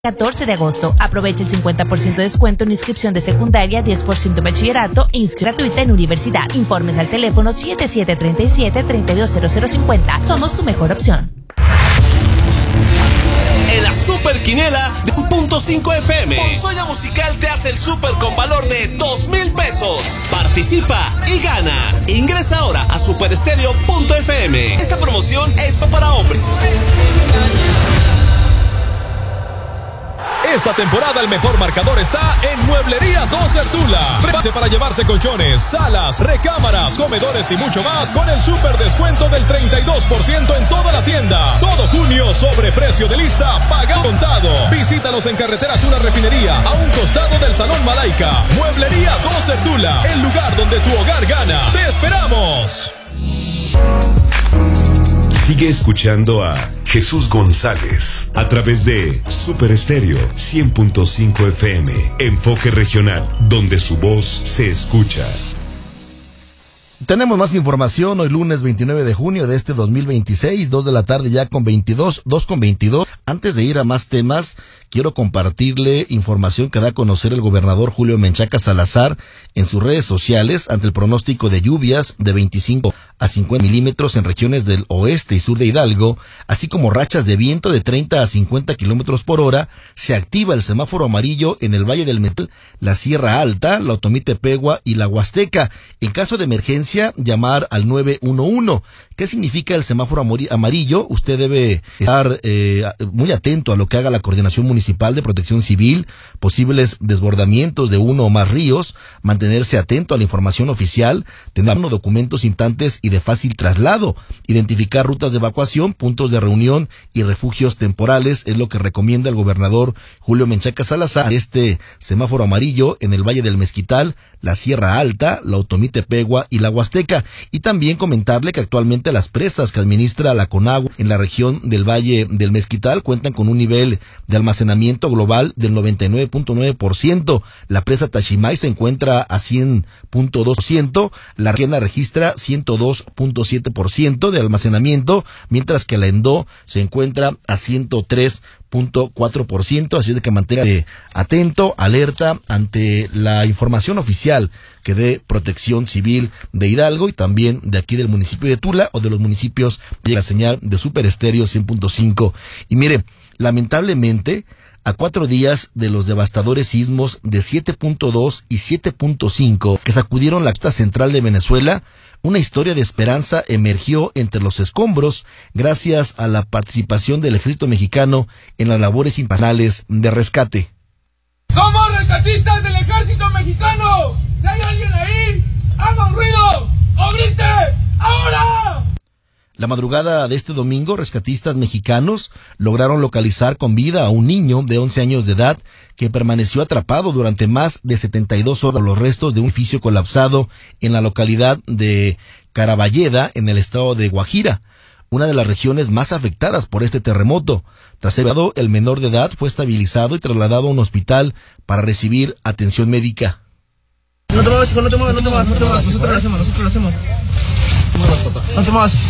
14 de agosto. Aprovecha el 50% de descuento en inscripción de secundaria, 10% en bachillerato e inscripción gratuita en universidad. Informes al teléfono 7737-320050. Somos tu mejor opción. En la Super Quinela de 100.5 FM, Ponzoña Musical te hace el super con valor de 2,000 pesos. Participa y gana. Ingresa ahora a superestereo.fm. Esta promoción es para hombres. Esta temporada el mejor marcador está en Mueblería Doser Tula. Prepárese para llevarse colchones, salas, recámaras, comedores y mucho más con el super descuento del 32% en toda la tienda. Todo junio sobre precio de lista, paga contado. Visítanos en Carretera Tula Refinería, a un costado del Salón Malaika. Mueblería Doser Tula, el lugar donde tu hogar gana. ¡Te esperamos! Sigue escuchando a Jesús González a través de Super Estéreo 100.5 FM. Enfoque regional, donde su voz se escucha. Tenemos más información hoy lunes 29 de junio de este 2026, 2 de la tarde ya con 2:22. Antes de ir a más temas, quiero compartirle información que da a conocer el gobernador Julio Menchaca Salazar en sus redes sociales ante el pronóstico de lluvias de 25 a 50 milímetros en regiones del oeste y sur de Hidalgo, así como rachas de viento de 30 a 50 kilómetros por hora. Se activa el semáforo amarillo en el Valle del Metal, la Sierra Alta, la Otomí Tepehua y la Huasteca. En caso de emergencia, llamar al 911. ¿Qué significa el semáforo amarillo? Usted debe estar muy atento a lo que haga la Coordinación Municipal de Protección Civil, posibles desbordamientos de uno o más ríos, mantenerse atento a la información oficial, tener documentos instantes y de fácil traslado, identificar rutas de evacuación, puntos de reunión y refugios temporales, es lo que recomienda el gobernador Julio Menchaca Salazar. Este semáforo amarillo en el Valle del Mezquital, la Sierra Alta, la Otomí Tepehua y la Huasteca. Y también comentarle que actualmente las presas que administra la Conagua en la región del Valle del Mezquital cuentan con un nivel de almacenamiento global del 99.9%. La presa Tachimay se encuentra a 100.2%, la Requena registra 102.7% de almacenamiento, mientras que la Endó se encuentra a 103.4%, así de que mantenga atento, alerta ante la información oficial que dé Protección Civil de Hidalgo y también de aquí del municipio de Tula o de los municipios de la señal de Super Estéreo 100.5. Y mire, lamentablemente, a 4 días de los devastadores sismos de 7.2 y 7.5 que sacudieron la costa central de Venezuela, una historia de esperanza emergió entre los escombros gracias a la participación del ejército mexicano en las labores internacionales de rescate. ¡Somos rescatistas del ejército mexicano! ¡Si hay alguien ahí, haga un ruido o grite ahora! La madrugada de este domingo, rescatistas mexicanos lograron localizar con vida a un niño de 11 años de edad que permaneció atrapado durante más de 72 horas los restos de un edificio colapsado en la localidad de Caraballeda, en el estado de Guajira, una de las regiones más afectadas por este terremoto. Tras el menor de edad fue estabilizado y trasladado a un hospital para recibir atención médica. No te muevas, hijo, no te muevas. Nosotros lo hacemos. No te muevas.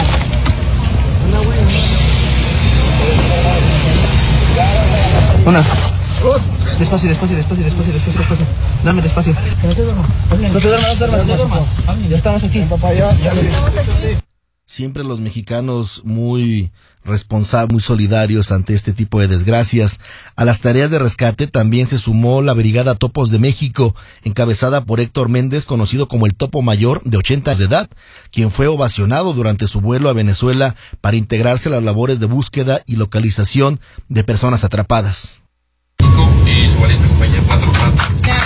Una. Despacio. Dame despacio. No te duermas. Ya estamos aquí. Siempre los mexicanos muy responsables, muy solidarios ante este tipo de desgracias. A las tareas de rescate también se sumó la Brigada Topos de México, encabezada por Héctor Méndez, conocido como el Topo Mayor, de 80 años de edad, quien fue ovacionado durante su vuelo a Venezuela para integrarse a las labores de búsqueda y localización de personas atrapadas. Y su valiente compañía 4 ratas.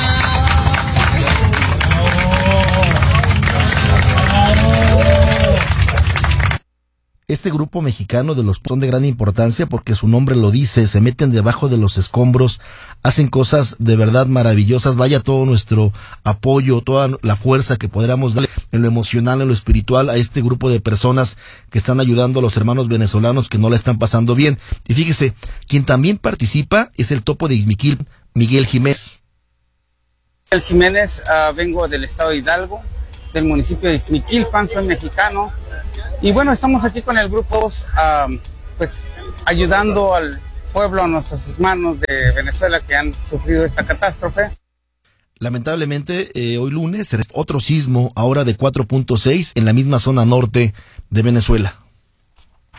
Este grupo mexicano de los son de gran importancia porque su nombre lo dice, se meten debajo de los escombros, hacen cosas de verdad maravillosas. Vaya todo nuestro apoyo, toda la fuerza que podamos darle en lo emocional, en lo espiritual a este grupo de personas que están ayudando a los hermanos venezolanos que no la están pasando bien. Y fíjese, quien también participa es el topo de Ixmiquil, Miguel Jiménez. Miguel Jiménez, vengo del estado de Hidalgo, del municipio de Ixmiquilpan, soy mexicano. Y bueno, estamos aquí con el grupo, pues ayudando al pueblo, a nuestros hermanos de Venezuela que han sufrido esta catástrofe. Lamentablemente, hoy lunes, otro sismo, ahora de 4.6 en la misma zona norte de Venezuela.